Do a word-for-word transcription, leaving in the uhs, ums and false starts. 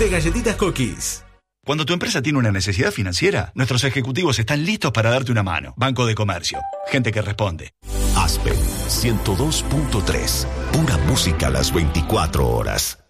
de Galletitas Cookies. Cuando tu empresa tiene una necesidad financiera, nuestros ejecutivos están listos para darte una mano. Banco de Comercio. Gente que responde. Aspen ciento dos punto tres. Pura música a las veinticuatro horas.